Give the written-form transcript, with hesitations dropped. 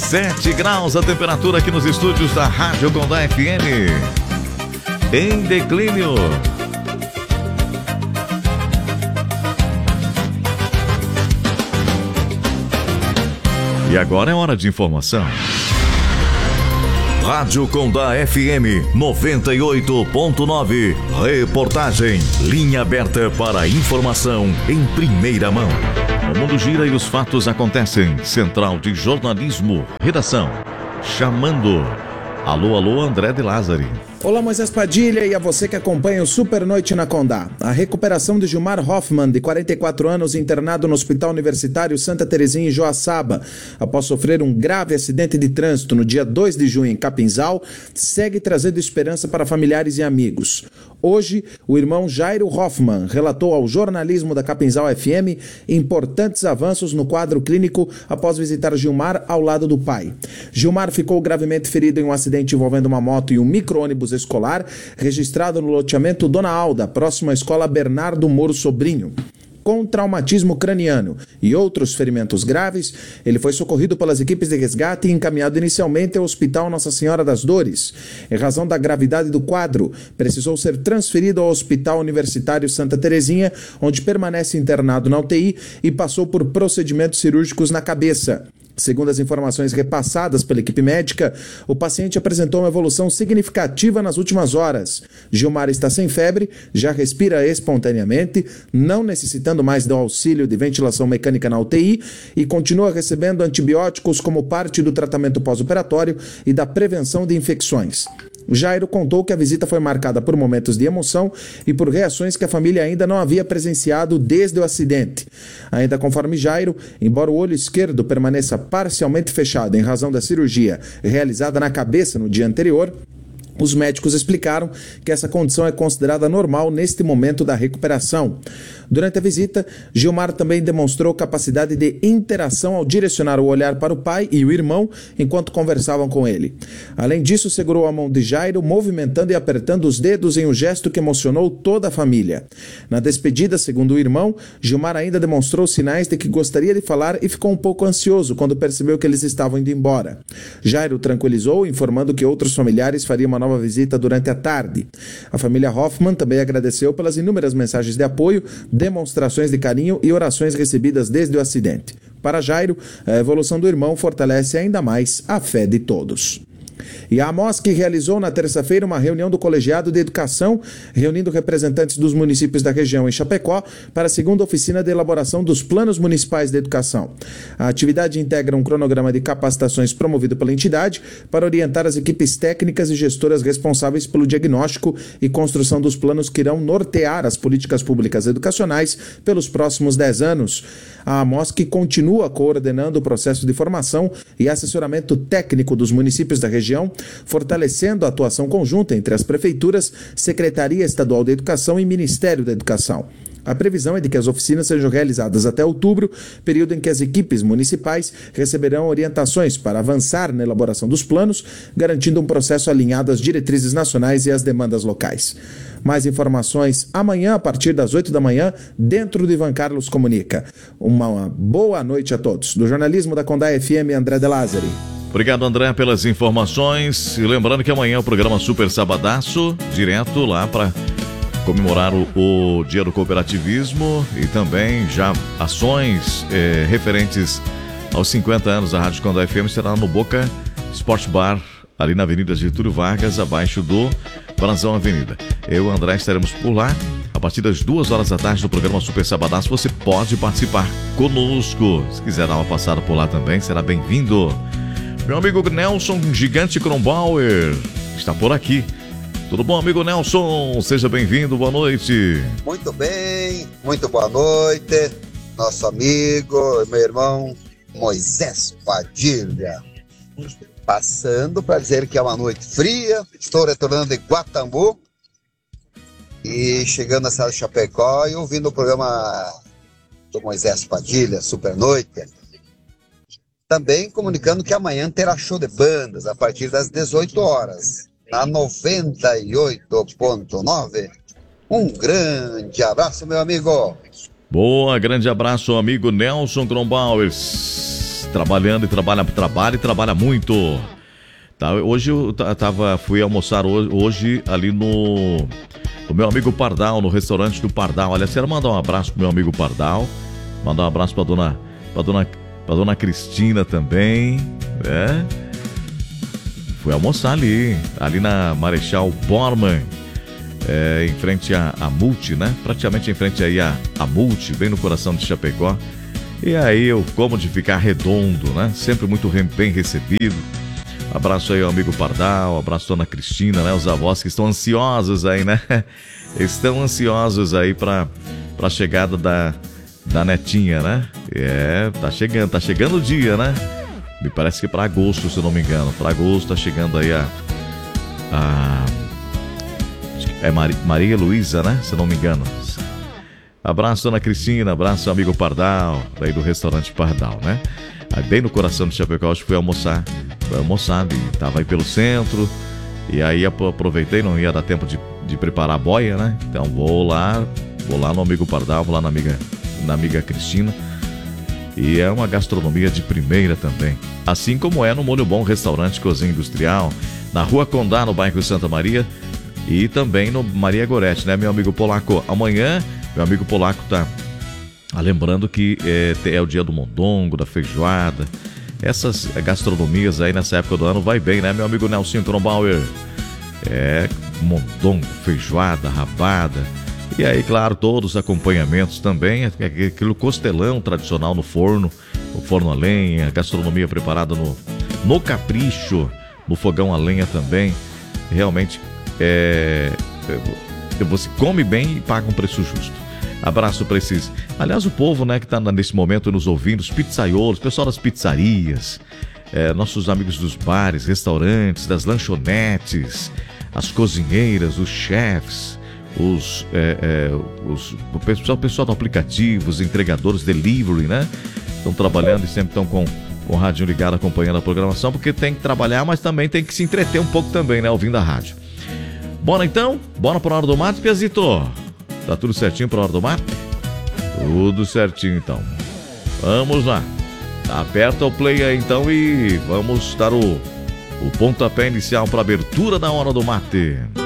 7 graus a temperatura aqui nos estúdios da Rádio Condá FM. Em declínio. E agora é hora de informação. Rádio Condá FM 98.9. Reportagem. Linha aberta para informação em primeira mão. O mundo gira e os fatos acontecem. Central de Jornalismo. Redação. Chamando. Alô, alô, André de Lázari. Olá, Moisés Padilha, e a você que acompanha o Super Noite na Condá. A recuperação de Gilmar Hoffmann, de 44 anos, internado no Hospital Universitário Santa Terezinha, em Joaçaba, após sofrer um grave acidente de trânsito no dia 2 de junho em Capinzal, segue trazendo esperança para familiares e amigos. Hoje, o irmão Jairo Hoffmann relatou ao jornalismo da Capinzal FM importantes avanços no quadro clínico após visitar Gilmar ao lado do pai. Gilmar ficou gravemente ferido em um acidente envolvendo uma moto e um micro-ônibus escolar registrado no loteamento Dona Alda, próximo à escola Bernardo Moro Sobrinho. Com traumatismo craniano e outros ferimentos graves, ele foi socorrido pelas equipes de resgate e encaminhado inicialmente ao Hospital Nossa Senhora das Dores. Em razão da gravidade do quadro, precisou ser transferido ao Hospital Universitário Santa Terezinha, onde permanece internado na UTI e passou por procedimentos cirúrgicos na cabeça. Segundo as informações repassadas pela equipe médica, o paciente apresentou uma evolução significativa nas últimas horas. Gilmar está sem febre, já respira espontaneamente, não necessitando mais do auxílio de ventilação mecânica na UTI e continua recebendo antibióticos como parte do tratamento pós-operatório e da prevenção de infecções. Jairo contou que a visita foi marcada por momentos de emoção e por reações que a família ainda não havia presenciado desde o acidente. Ainda conforme Jairo, embora o olho esquerdo permaneça parcialmente fechado em razão da cirurgia realizada na cabeça no dia anterior, os médicos explicaram que essa condição é considerada normal neste momento da recuperação. Durante a visita, Gilmar também demonstrou capacidade de interação ao direcionar o olhar para o pai e o irmão enquanto conversavam com ele. Além disso, segurou a mão de Jairo, movimentando e apertando os dedos em um gesto que emocionou toda a família. Na despedida, segundo o irmão, Gilmar ainda demonstrou sinais de que gostaria de falar e ficou um pouco ansioso quando percebeu que eles estavam indo embora. Jairo tranquilizou, informando que outros familiares fariam uma nova visita durante a tarde. A família Hoffmann também agradeceu pelas inúmeras mensagens de apoio, demonstrações de carinho e orações recebidas desde o acidente. Para Jairo, a evolução do irmão fortalece ainda mais a fé de todos. E a AMOSC realizou na terça-feira uma reunião do Colegiado de Educação, reunindo representantes dos municípios da região em Chapecó para a segunda oficina de elaboração dos Planos Municipais de Educação. A atividade integra um cronograma de capacitações promovido pela entidade para orientar as equipes técnicas e gestoras responsáveis pelo diagnóstico e construção dos planos que irão nortear as políticas públicas educacionais pelos próximos 10 anos. A AMOSC continua coordenando o processo de formação e assessoramento técnico dos municípios da região, fortalecendo a atuação conjunta entre as prefeituras, Secretaria Estadual de Educação e Ministério da Educação. A previsão é de que as oficinas sejam realizadas até outubro, período em que as equipes municipais receberão orientações para avançar na elaboração dos planos, garantindo um processo alinhado às diretrizes nacionais e às demandas locais. Mais informações amanhã, a partir das 8 da manhã, dentro do Ivan Carlos Comunica. Uma boa noite a todos. Do jornalismo da Condá FM, André de Lázari. Obrigado, André, pelas informações. E lembrando que amanhã é o programa Super Sabadaço, direto lá para comemorar o Dia do Cooperativismo e também já ações referentes aos 50 anos da Rádio Condá FM será no Boca Sport Bar, ali na Avenida Getúlio Vargas, abaixo do Brasão Avenida. Eu e o André estaremos por lá a partir das 2 horas da tarde do programa Super Sabadaço. Você pode participar conosco. Se quiser dar uma passada por lá também, será bem-vindo. Meu amigo Nelson Gigante Kronbauer está por aqui. Tudo bom, amigo Nelson? Seja bem-vindo, boa noite. Muito bem, muito boa noite. Nosso amigo, meu irmão Moisés Padilha. Passando para dizer que é uma noite fria. Estou retornando de Guatambu e chegando na cidade de Chapecó e ouvindo o programa do Moisés Padilha, Super Noite. Também comunicando que amanhã terá show de bandas a partir das 18 horas. Na 98.9. Um grande abraço, meu amigo. Boa, grande abraço, amigo Nelson Kronbauer. trabalhando e trabalha muito. Tá, hoje eu fui almoçar hoje ali no meu amigo Pardal, no restaurante do Pardal. Aliás, quero mandar um abraço pro meu amigo Pardal, mandar um abraço pra dona Cristina também, né? Fui almoçar ali na Marechal Bormann, em frente à Multi, né? Praticamente em frente aí à Multi, bem no coração de Chapecó. E aí eu como de ficar redondo, né? Sempre muito bem recebido. Abraço aí ao amigo Pardal, abraço a dona Cristina, né? Os avós que estão ansiosos aí, né? Estão ansiosos aí pra chegada da netinha, né? Tá chegando o dia, né? Me parece que para agosto, se eu não me engano. Para agosto tá chegando aí Maria Luísa, né? Se eu não me engano. Abraço, dona Cristina, abraço, amigo Pardal, aí do restaurante Pardal, né? Aí bem no coração de Chapecó, fui almoçar, e tava aí pelo centro, e aí aproveitei, não ia dar tempo de preparar a boia, né? Então vou lá no amigo Pardal, vou lá na amiga Cristina, e é uma gastronomia de primeira também. Assim como é no Molho Bom Restaurante Cozinha Industrial, na Rua Condá, no bairro Santa Maria, e também no Maria Goretti, né, meu amigo Polaco? Amanhã, meu amigo Polaco tá lembrando que é o dia do mondongo, da feijoada. Essas gastronomias aí nessa época do ano vai bem, né, meu amigo Nelson Kronbauer? Mondongo, feijoada, rabada. E aí, claro, todos os acompanhamentos também, aquele costelão tradicional no forno, o forno a lenha, gastronomia preparada no capricho, no fogão a lenha também. Realmente, você come bem e paga um preço justo. Abraço para esses... Aliás, o povo, né, que está nesse momento nos ouvindo, os pizzaiolos, pessoal das pizzarias, nossos amigos dos bares, restaurantes, das lanchonetes, as cozinheiras, os chefs, o pessoal do aplicativo, os entregadores, delivery, né? Estão trabalhando e sempre estão com o rádio ligado, acompanhando a programação, porque tem que trabalhar, mas também tem que se entreter um pouco também, né? Ouvindo a rádio. Bora então? Bora para a Hora do Mate, Piazito? Tá tudo certinho para a Hora do Mate? Tudo certinho, então. Vamos lá. Aperta o play aí, então, e vamos dar o pontapé inicial para a abertura da Hora do Mate.